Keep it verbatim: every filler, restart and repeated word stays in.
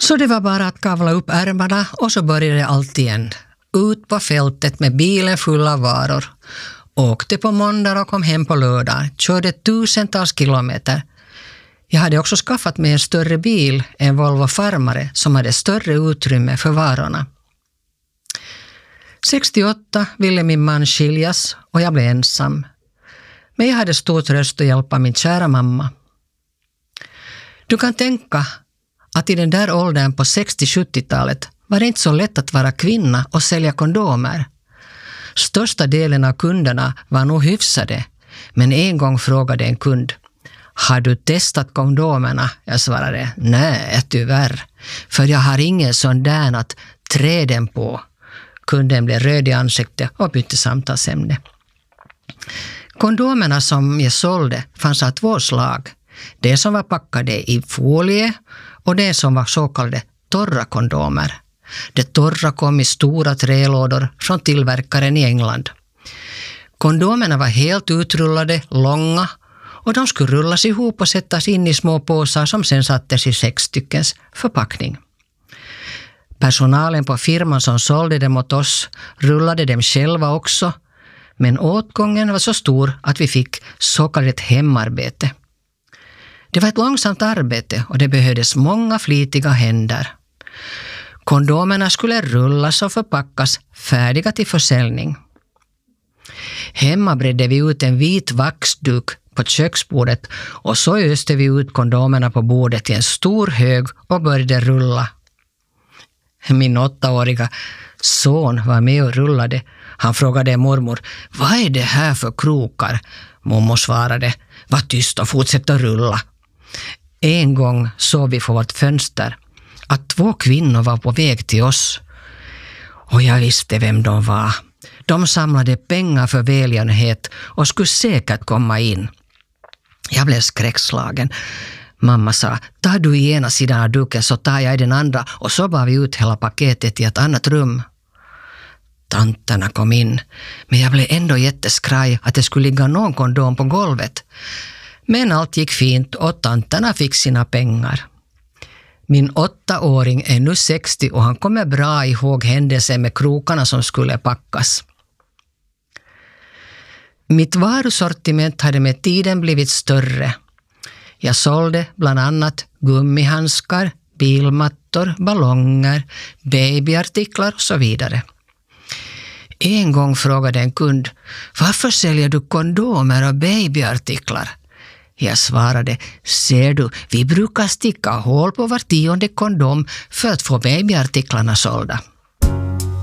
Så det var bara att kavla upp ärmarna och så började allt igen. Ut på fältet med bilen full av varor. Åkte på måndag och kom hem på lördag. Körde tusentals kilometer. Jag hade också skaffat mig en större bil, en Volvo Farmare, som hade större utrymme för varorna. sextioåtta ville min man skiljas och jag blev ensam. Men jag hade stor tröst att hjälpa min kära mamma. Du kan tänka att i den där åldern på sextio-sjuttiotalet var det inte så lätt att vara kvinna och sälja kondomer. Största delen av kunderna var nog hyfsade, men en gång frågade en kund: har du testat kondomerna? Jag svarade: nej, tyvärr, för jag har ingen sån där att trä den på. Kunden blev röd i ansiktet och bytte samtalsämne. Kondomerna som jag sålde fanns av två slag. Det som var packade i folie och det som var så kallade torra kondomer. Det torra kom i stora trälådor från tillverkaren i England. Kondomerna var helt utrullade, långa, och de skulle rullas ihop och sättas in i små påsar som sen sattes i sex styckens förpackning. Personalen på firman som sålde dem åt oss rullade dem själva också, men åtgången var så stor att vi fick så kallat hemarbete. Det var ett långsamt arbete och det behövdes många flitiga händer. Kondomerna skulle rullas och förpackas färdiga till försäljning. Hemma bredde vi ut en vit vaxduk på köksbordet och så öste vi ut kondomerna på bordet i en stor hög och började rulla. Min åttaåriga son var med och rullade. Han frågade mormor: vad är det här för krokar? Mormor svarade: var tyst och fortsätt att rulla. En gång såg vi från vårt fönster att två kvinnor var på väg till oss. Och jag visste vem de var. De samlade pengar för välgörenhet och skulle säkert komma in. Jag blev skräckslagen. Mamma sa: ta du i ena sidan av duken så tar jag i den andra, och så bar vi ut hela paketet i ett annat rum. Tanterna kom in, men jag blev ändå jätteskraj att det skulle ligga någon kondom på golvet. Men allt gick fint och tanterna fick sina pengar. Min åttaåring är nu sextio och han kommer bra ihåg händelsen med krokarna som skulle packas. Mitt varusortiment hade med tiden blivit större. Jag sålde bland annat gummihandskar, bilmattor, ballonger, babyartiklar och så vidare. En gång frågade en kund: varför säljer du kondomer och babyartiklar? Jag svarade: ser du, vi brukar sticka hål på var tionde kondom för att få babyartiklarna sålda.